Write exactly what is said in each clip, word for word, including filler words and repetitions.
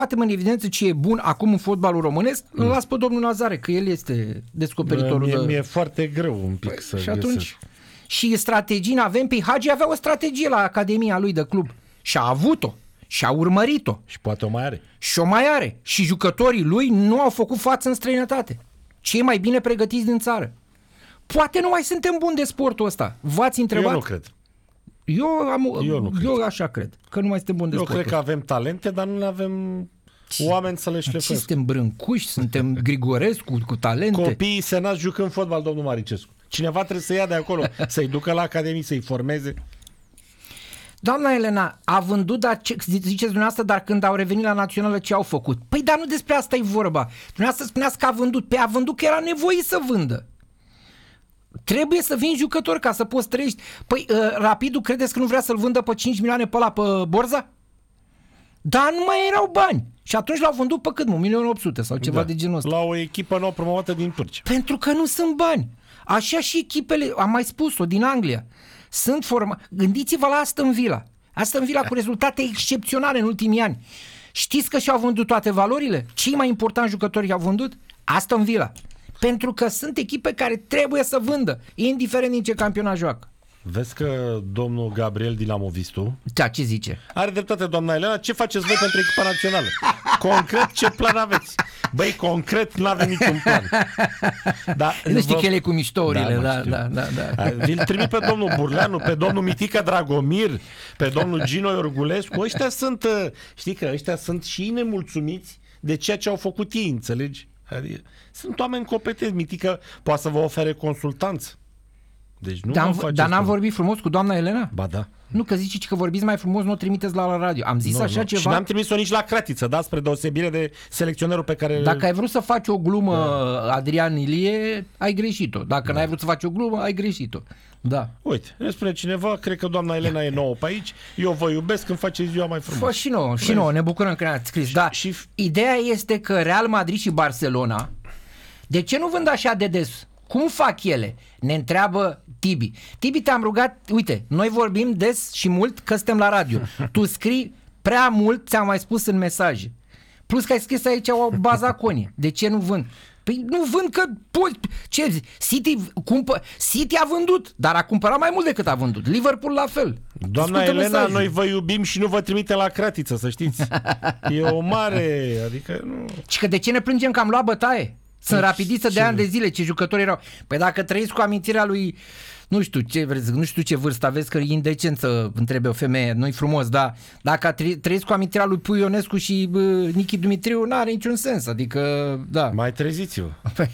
în evidență ce e bun acum în fotbalul românesc, mm. îl las pe domnul Nazare, că el este descoperitorul. Mie, de... mi-e foarte greu un pic păi, să și atunci găsesc. Și strategii n-avem, pe Hagi avea o strategie la Academia lui de club și a avut-o și a urmărit-o. Și poate o mai are. Și o mai are. Și jucătorii lui nu au făcut față în străinătate. Cei mai bine pregătiți din țară. Poate nu mai suntem buni de sportul ăsta. V-ați întrebat? Eu nu cred. Eu, am, eu, nu eu cred. așa cred. Că nu mai suntem buni de eu sportul cred că avem talente, dar nu avem oameni să le șlefesc. Suntem brâncuși, suntem Grigorescu cu talente. Copiii se nasc jucând fotbal, domnul Maricescu. Cineva trebuie să ia de acolo, să-i ducă la academie, să-i formeze. Doamna Elena, a vândut, dar ce, ziceți dumneavoastră, dar când au revenit la națională ce au făcut? Păi dar nu despre asta e vorba. Dumneavoastră spuneați că a vândut. Pe a vândut că era nevoie să vândă. Trebuie să vinzi jucători ca să poți trăiești. Păi uh, Rapidul credeți că nu vrea să-l vândă pe cinci milioane pe ăla pe borza? Dar nu mai erau bani. Și atunci l-au vândut pe cât, un milion opt sute sau ceva da, de genul ăsta. La o echipă nouă promovată din Turcia. Pentru că nu sunt bani. Așa și echipele, am mai spus-o, din Anglia. Sunt forma... Gândiți-vă la Aston Villa. Aston Villa cu rezultate excepționale în ultimii ani. Știți că și-au vândut toate valorile? Cei mai importanti jucători i-au vândut? Aston Villa. Pentru că sunt echipe care trebuie să vândă, indiferent din ce campionat joacă. Vezi că domnul Gabriel Dinamovistu... Da, ce zice? Are dreptate, doamna Elena. Ce faceți voi pentru echipa națională? Concret, ce plan aveți? Băi, concret, nu avem niciun plan. Da, nu știi vă... că ele cu miștourile, da, da, da, da, da. Vi-l trimit pe domnul Burleanu, pe domnul Mitica Dragomir, pe domnul Gino Iorgulescu. Ăștia sunt, știi că ăștia sunt și nemulțumiți de ceea ce au făcut ei, înțelegi? Adică, sunt oameni competenți. Mitica poate să vă ofere consultanță. Deci nu dar dar n-am cum... vorbit frumos cu doamna Elena? Ba da. Nu, că zici că vorbiți mai frumos, nu o trimiteți la, la radio. Am zis nu, așa nu. ceva. Și n-am trimis-o nici la cratiță, da? Spre deosebire de selecționerul pe care... Dacă ai vrut să faci o glumă, da. Adrian Ilie, ai greșit-o. Dacă da. n-ai vrut să faci o glumă, ai greșit-o. Da. Uite, ne spune cineva, cred că doamna Elena e nouă pe aici, eu vă iubesc când face ziua mai frumos. Fă și nouă, și nouă, ne bucurăm că ne-ați scris. Da. Și... Ideea este că Real Madrid și Barcelona, de ce nu vând așa de des? Cum fac ele? Ne întreabă Tibi. Tibi, te-am rugat, uite, noi vorbim des și mult că suntem la radio. Tu scrii prea mult, ți-am mai spus în mesaje. Plus că ai scris aici o bazaconie. De ce nu vând? Păi nu vând că... Ce zici? City, cumpă, City a vândut, dar a cumpărat mai mult decât a vândut. Liverpool la fel. Doamna Discută Elena, mesajul. Noi vă iubim și nu vă trimite la cratiță, să știți. E o mare... Adică nu... Și că de ce ne plângem că am luat bătaie? Sunt deci, rapidiță de ani de zile, ce jucători erau. Păi dacă trăiți cu amintirea lui, nu știu ce vreți, nu știu ce vârstă aveți, că e indecent să întrebe o femeie, nu-i frumos, dar dacă trăiți cu amintirea lui Pui Ionescu și uh, Nichi Dumitriu, n-are niciun sens, adică, da. Mai treziți-vă.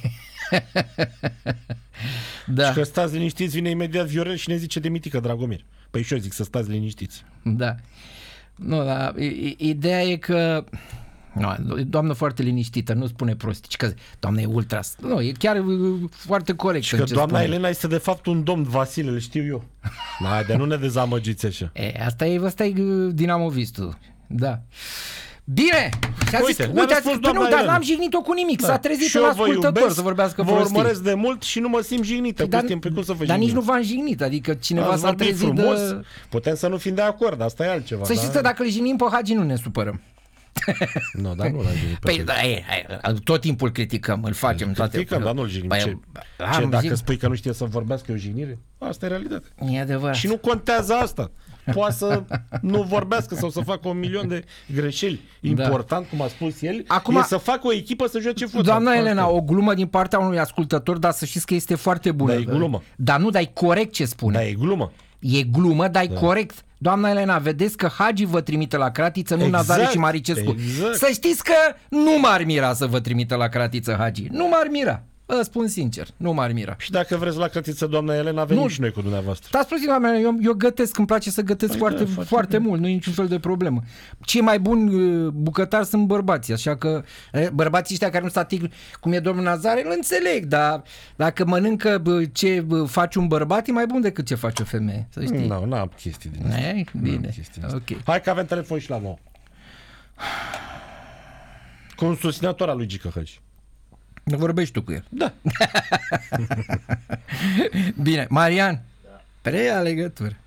Da. Și că stați liniștiți, vine imediat Viorel și ne zice de Mitică Dragomir. Păi și eu zic să stați liniștiți. Da. Nu, dar ideea e că... No, doamnă foarte liniștită, nu spune prostii, că doamna e ultra, nu, e chiar foarte corect. Și că doamna spune. Elena este de fapt un domn Vasile, îl știu eu. Mai de nu ne dezamăgiți așa. E, asta e, asta e Dinamovistul, da. Bine! Uite, zis, uite spus, zis, nu, dar n-am jignit-o cu nimic, da. S-a trezit un ascultător să vorbească vă prostii. Vă urmăresc de mult și nu mă simt jignită. Dar, cum să vă dar jignit? nici nu v-am jignit, adică cineva Ați s-a trezit frumos, de... Putem să nu fim de acord, asta e altceva. Să știți că dacă îl jignim pe Hagi nu ne supărăm. Nu, dar nu l-am jignit. Păi, da, e, e, tot timpul criticăm, îl facem toate. Criticăm, dar nu-l jignim. Păi, ce, ce dacă jig... spui că nu știe să vorbească, e o jignire? Asta e realitatea. E adevărat. Și nu contează asta. Poate să nu vorbească sau să facă un milion de greșeli. Important, da. Cum a spus el, acum, e să facă o echipă să joace fotbal. Doamna Elena, o glumă din partea unui ascultător, dar să știți că este foarte bună. Da, e glumă. Dar nu, dar e corect ce spune. Da, e glumă. E glumă, dar e da. Corect. Doamna Elena, vedeți că Hagi vă trimite la cratiță, nu exact, Nazare și Maricescu. Exact. Să știți că nu m-ar mira să vă trimite la cratiță Hagi. Nu m-ar mira. Vă spun sincer, nu m-ar mira. Și dacă vreți la cratiță, doamna Elena, venim nu. Și noi cu dumneavoastră. Stați puțin, doamna Elena, eu, eu gătesc, îmi place să gătesc păi foarte, da, foarte, foarte mult, nu e niciun fel de problemă. Cei mai buni bucătari sunt bărbații, așa că bărbații ăștia care nu static, cum e domnul Nazare, îl înțeleg, dar dacă mănâncă ce face un bărbat, e mai bun decât ce face o femeie, să știi. Nu, n-am chestii din asta. E? Bine, ok. Hai că avem telefon și la nouă. Cu un susținător al lui Gică Hagi. Vorbești tu cu el. Da. Bine, Marian. Da. Prea legătură.